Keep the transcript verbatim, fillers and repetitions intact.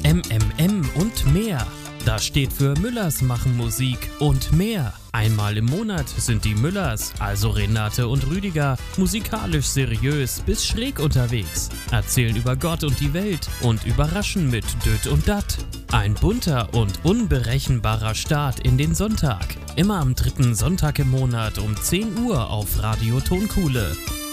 M M M und mehr. Das steht für Müllers machen Musik und mehr. Einmal im Monat sind die Müllers, also Renate und Rüdiger, musikalisch seriös bis schräg unterwegs, erzählen über Gott und die Welt und überraschen mit Död und Dat. Ein bunter und unberechenbarer Start in den Sonntag. Immer am dritten Sonntag im Monat um zehn Uhr auf Radio Tonkuhle.